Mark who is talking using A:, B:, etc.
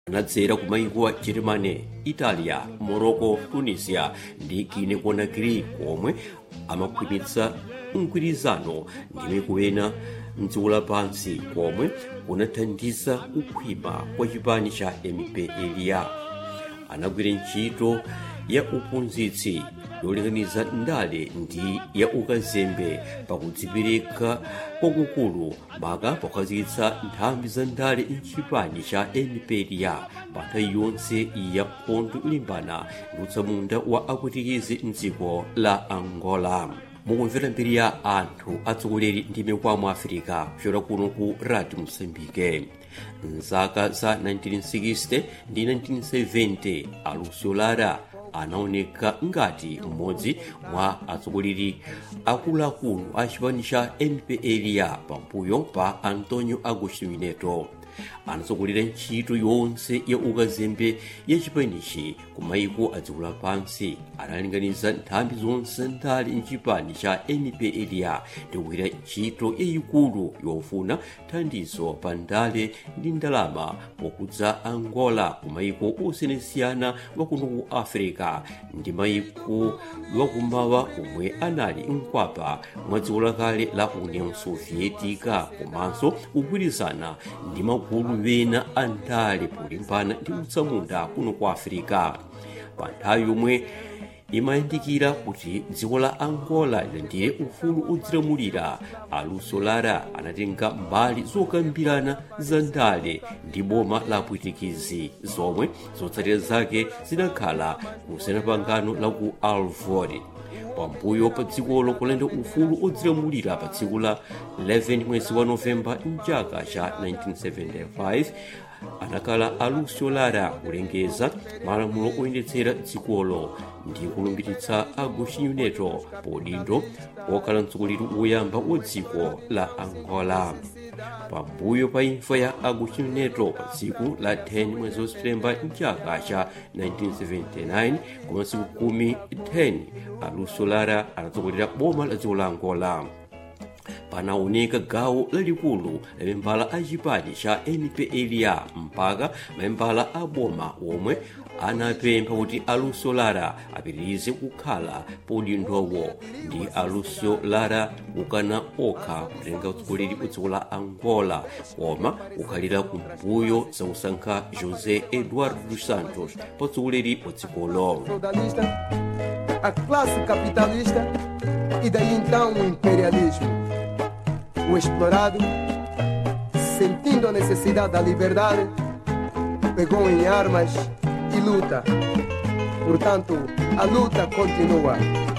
A: anadzera ku mayiko a Germany, Italia, Morocco, Tunisia ndi Guinea Conakry komwe amakhwimitsa mgwirizano ndi mayiko ena mdziko lapansi komwe kunathandiza kukhwima kwa chipani cha MPLA. Anagwira ntchito ya uphunzitsi yolinganiza ndale ndi ya ukazembe pakudzipereka kwakukulu maka pokhazikitsa nthambi za ndale mchipani cha MPLA pa nthawi yonse ya nkhondo ilimbana ndi utsamunda wa apwitikizi mdziko la Angola. Mukumvera mbiri ya anthu atsogoleri ndi mikwamo Africa kuchokera kuno ku Radio Mozambique. Mzaka za 1960 ndi 1970 Alucio Lara anaoneka ngati mmodzi mwa atsogoleri akuluakulu a chipani cha MPLA pambuyo pa Antonio Agostinho Neto. Anatsogolera ntchito yonse ya ukazembe ya chipanichi ku mayiko a dziko lapansi. Analinganiza nthambi zonse ndale mchipani cha MPLA ndi kugwira ntchito yayikulu yofuna thandizo pa ndale ndi ndalama pokudza Angola ku mayiko osiyanasiyana wakuno ku Africa ndi mayiko wakumawa omwe anali mkwapa mwa dziko lakale la Union Sovietica, komanso kugwirizana ndi magulu wena andale polimbana ndi utsamunda kuno ku Africa. Pa nthawi yomwe imayandikira kuti dziko la Angola lilandire ufulu odzilamulira, Alucio Lara anatenga mbali zokambirana za ndale ndi boma la apwitikizi zomwe zotsatira zake zinakhala kusiyana pangano la ku Alvord. Pambuyo pa dzikolo kulanda ufulu odzilamulira pa tsiku la 11 mwezi wa Novemba mchaka cha 1975, anakhala Alucio Lara kulengeza malamulo oyendetsera dzikolo ndi kulumbiritsa Agostinho Neto podindo okhala mtsogoleri woyamba wa dziko la Angola. Pambuyo pa imfa ya Agostinho Neto pa tsiku la 10 mwezi wa Septemba mchaka cha 1979, kwa masiku 10 Alucio Lara anatsogolera boma la dziko la Angola. Panaoneka gawo lalikulu la membala a chipani cha MPLA mpaka membala a boma omwe anapempha kuti Alucio Lara apitirize kukhala podindowo ndi Alucio Lara kukana okha kutenga utsogoleri ku dziko la Angola, koma kukhalira kumbuyo za kusankha José Eduardo dos Santos pa utsogoleri wa dzikolo.
B: A classe capitalista e daí então o imperialismo. O explorado, sentindo a necessidade da liberdade, pegou em armas e luta. Portanto, a luta continua.